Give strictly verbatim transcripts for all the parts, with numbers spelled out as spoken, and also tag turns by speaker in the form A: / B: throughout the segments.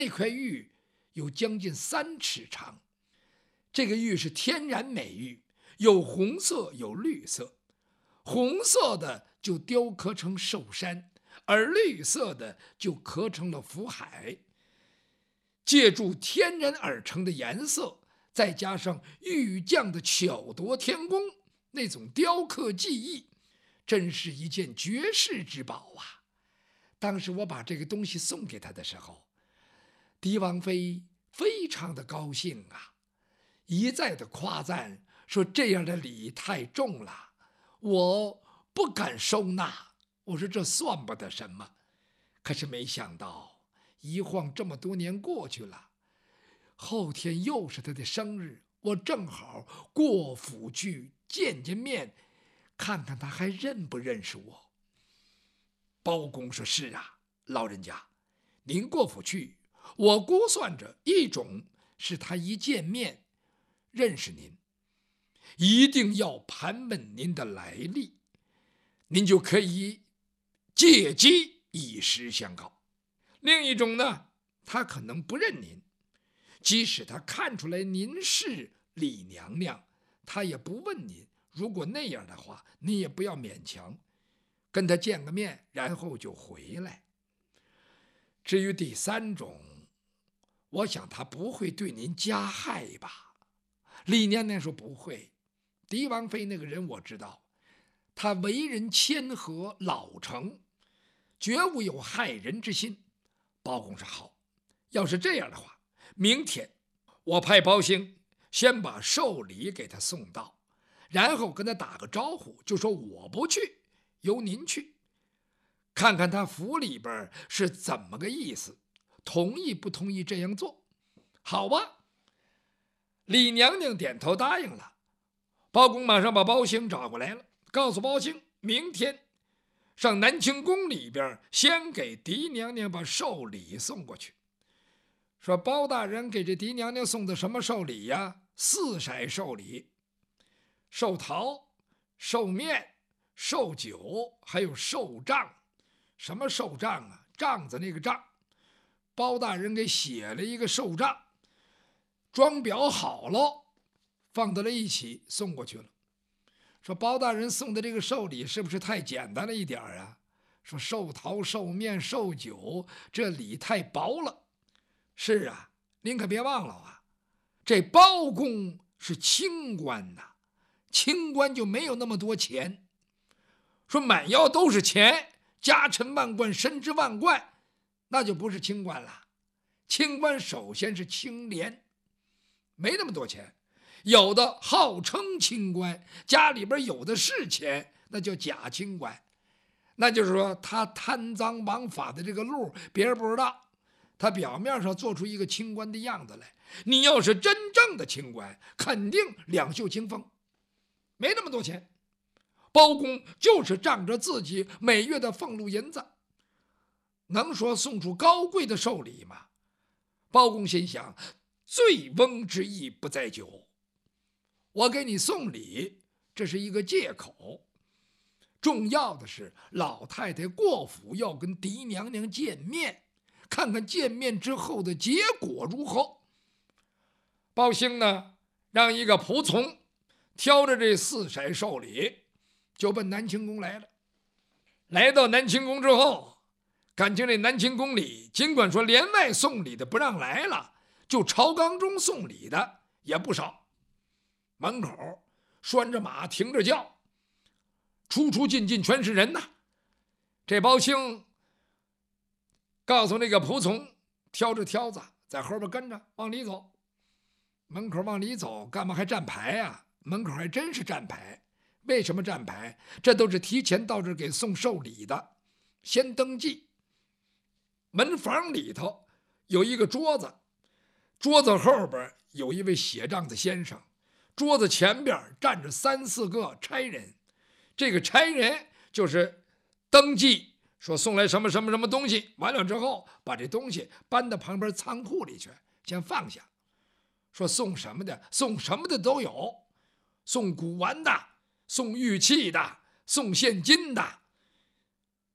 A: 那块玉有将近三尺长，这个玉是天然美玉，有红色有绿色，红色的就雕刻成寿山，而绿色的就刻成了福海。借助天然而成的颜色，再加上玉匠的巧夺天工，那种雕刻技艺，真是一件绝世之宝啊！当时我把这个东西送给他的时候，狄王妃非常的高兴啊，一再的夸赞说这样的礼太重了，我不敢收纳。我说这算不得什么。可是没想到一晃这么多年过去了，后天又是他的生日，我正好过府去见见面，看看他还认不认识我。包公说：是啊，老人家，您过府去，我估算着一种是他一见面认识您，一定要盘问您的来历，您就可以借机以实相告。另一种呢，他可能不认您，即使他看出来您是李娘娘，他也不问您。如果那样的话，你也不要勉强，跟他见个面，然后就回来。至于第三种，我想他不会对您加害吧？李娘娘说不会。狄王妃那个人我知道，他为人谦和老成，绝无有害人之心。包公说好，要是这样的话，明天我派包兴先把寿礼给他送到，然后跟他打个招呼，就说我不去，由您去，看看他府里边是怎么个意思，同意不同意这样做？好吧。李娘娘点头答应了。包公马上把包兴找过来了，告诉包兴明天上南清宫里边先给狄娘娘把寿礼送过去。说包大人给这狄娘娘送的什么寿礼呀？四色寿礼，寿桃、寿面、寿酒，还有寿帐。什么寿帐啊？帐子那个帐。包大人给写了一个寿帐，装裱好了，放到了一起送过去了。说包大人送的这个寿礼是不是太简单了一点啊？说寿桃、寿面、寿酒，这礼太薄了。是啊，您可别忘了啊，这包公是清官呐，清官就没有那么多钱。说满腰都是钱，家臣万贯，身之万贯，那就不是清官了。清官首先是清廉，没那么多钱。有的号称清官，家里边有的是钱，那叫假清官。那就是说他贪赃枉法的这个路别人不知道，他表面上做出一个清官的样子来。你要是真正的清官，肯定两袖清风，没那么多钱。包公就是仗着自己每月的俸禄银子，能说送出高贵的寿礼吗？包公心想，醉翁之意不在酒，我给你送礼，这是一个借口。重要的是老太太过府要跟狄娘娘见面，看看见面之后的结果如何。包兴呢，让一个仆从挑着这四色寿礼，就奔南清宫来了。来到南清宫之后，感情这南清宫里尽管说帘外送礼的不让来了，就朝纲中送礼的也不少。门口拴着马，停着轿，出出进进全是人呐。这包兴告诉那个仆从，挑着挑子在后边跟着往里走。门口往里走，干嘛还站牌啊？门口还真是站牌。为什么站牌？这都是提前到这儿给送寿礼的，先登记。门房里头有一个桌子，桌子后边有一位写账的先生，桌子前边站着三四个差人。这个差人就是登记说送来什么什么什么东西，完了之后把这东西搬到旁边仓库里去，先放下。说送什么的，送什么的都有，送古玩的，送玉器的，送现金的。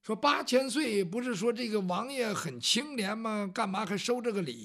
A: 说八千岁不是说这个王爷很清廉吗？干嘛还收这个礼？